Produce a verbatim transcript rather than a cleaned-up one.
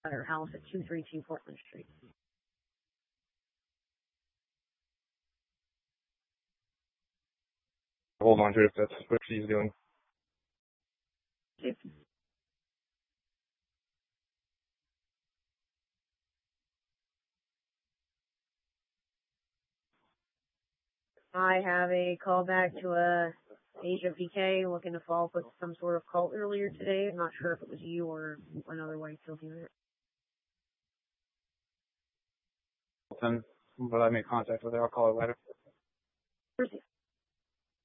Our house at two thirty-two Portland Street. Hold on to it if that's what she's doing. Okay. I have a call back to a Asia P K looking to follow up with some sort of call earlier today. I'm not sure if it was you or another Whitefield unit. But I made contact with her. I'll call her later. Proceed.